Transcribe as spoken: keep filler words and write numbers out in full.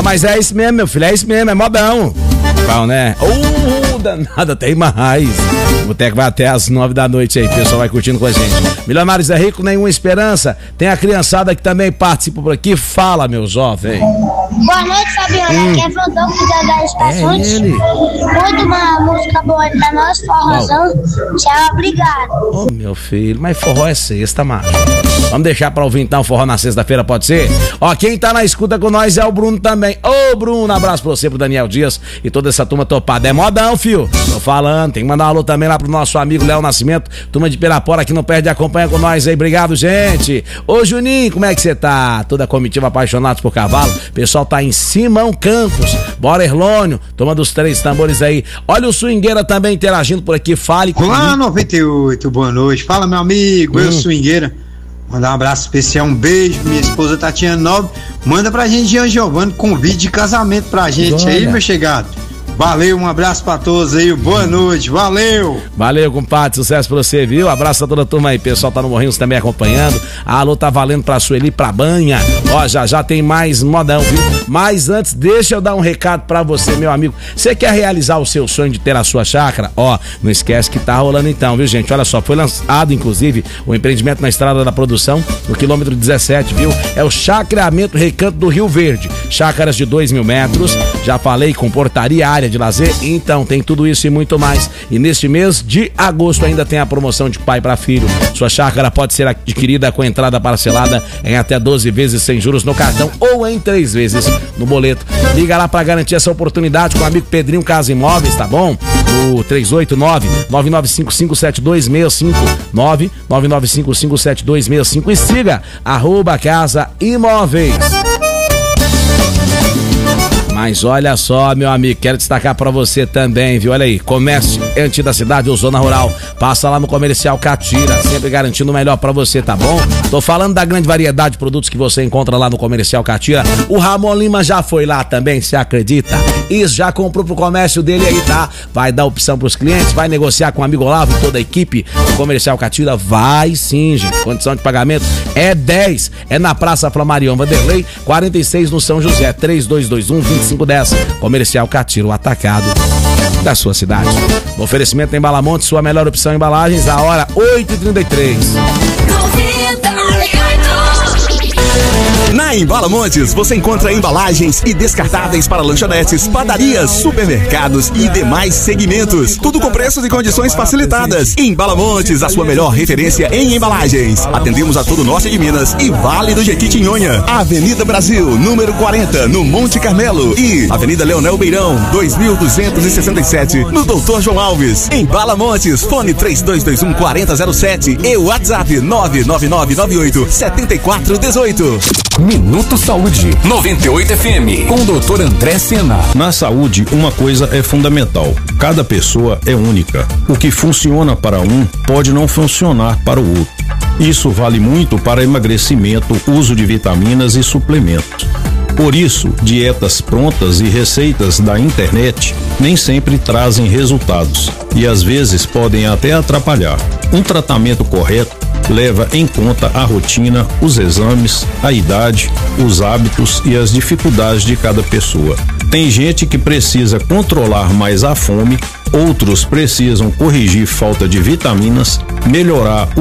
Ah, mas é isso mesmo, meu filho, é isso mesmo, é modão. Bom, né? Uh, danada, tem mais. O boteco vai até as nove da noite aí, o pessoal vai curtindo com a gente. Milionários é rico, nenhuma esperança. Tem a criançada que também participa por aqui. Fala, meu jovem. Boa noite, Fabiano. Hum. Aqui é Frodão, que já dá estações. É ele. Muito uma música boa pra nós, forrozão. Tchau, obrigado. Ô, oh, meu filho, mas forró é sexta, macho. Vamos deixar pra ouvir então forró na sexta-feira, pode ser? Ó, quem tá na escuta com nós é o Bruno também. Ô, Bruno, abraço pra você, pro Daniel Dias e toda essa turma topada. É modão, fio. Tô falando, tem que mandar um alô também lá pro nosso amigo Léo Nascimento, turma de Pirapora que não perde, acompanha com nós aí. Obrigado, gente. Ô, Juninho, como é que você tá? Toda a comitiva Apaixonados por Cavalo. Pessoal tá em Simão Campos. Bora, Erlônio, turma dos três tambores aí. Olha o Swingueira também interagindo por aqui. Fale comigo. Olá, noventa e oito, boa noite. Fala, meu amigo, hum. eu, Swingueira. Mandar um abraço especial, um beijo. Minha esposa Tatiana Nobre. Manda pra gente, Jean Giovanni, convite de casamento pra gente. Olha aí, meu chegado. Valeu, um abraço pra todos aí, boa noite, valeu! Valeu, compadre, sucesso pra você, viu? Abraço a toda a turma aí, pessoal tá no Morrinhos também acompanhando. A alô tá valendo pra Sueli, pra Banha. Ó, já já tem mais modão, viu? Mas antes, deixa eu dar um recado pra você, meu amigo. Você quer realizar o seu sonho de ter a sua chácara? Ó, não esquece que tá rolando então, viu, gente? Olha só, foi lançado, inclusive, o empreendimento na Estrada da Produção, no quilômetro dezessete, viu? É o Chacreamento Recanto do Rio Verde. Chácaras de dois mil metros, já falei, com portaria, área de lazer, então tem tudo isso e muito mais. E neste mês de agosto ainda tem a promoção de pai para filho. Sua chácara pode ser adquirida com entrada parcelada em até doze vezes sem juros no cartão ou em três vezes no boleto. Liga lá para garantir essa oportunidade com o amigo Pedrinho Casa Imóveis, tá bom? O três oito nove, nove nove cinco cinco sete dois seis cinco, nove nove nove cinco cinco sete dois seis cinco e siga arroba Casa Imóveis. Mas olha só, meu amigo, quero destacar pra você também, viu? Olha aí, comerciante da cidade ou zona rural, passa lá no Comercial Catira, sempre garantindo o melhor pra você, tá bom? Tô falando da grande variedade de produtos que você encontra lá no Comercial Catira. O Ramon Lima já foi lá também, você acredita? Isso, já comprou pro comércio dele aí, tá? Vai dar opção pros clientes, vai negociar com o amigo Olavo e toda a equipe do Comercial Catira. Vai sim, gente. Condição de pagamento é dez. É na Praça Flamarion Vanderlei, quarenta e seis no São José, três dois dois um, vinte e cinco dez. Comercial Catira, o atacado da sua cidade. O oferecimento em Balamonte, sua melhor opção em embalagens, a hora oito e trinta e três. Na Embala Montes você encontra embalagens e descartáveis para lanchonetes, padarias, supermercados e demais segmentos. Tudo com preços e condições facilitadas. Embala Montes, a sua melhor referência em embalagens. Atendemos a todo o norte de Minas e Vale do Jequitinhonha. Avenida Brasil, número quarenta, no Monte Carmelo. E Avenida Leonel Beirão, dois mil duzentos e sessenta e sete, no Doutor João Alves. Embala Montes, fone três dois dois um, quatro zero zero sete e o WhatsApp nove nove nove nove oito sete quatro um oito. Minuto Saúde, noventa e oito F M, com o doutor André Sena. Na saúde, uma coisa é fundamental: cada pessoa é única. O que funciona para um pode não funcionar para o outro. Isso vale muito para emagrecimento, uso de vitaminas e suplementos. Por isso, dietas prontas e receitas da internet nem sempre trazem resultados e às vezes podem até atrapalhar. Um tratamento correto leva em conta a rotina, os exames, a idade, os hábitos e as dificuldades de cada pessoa. Tem gente que precisa controlar mais a fome, outros precisam corrigir falta de vitaminas, melhorar o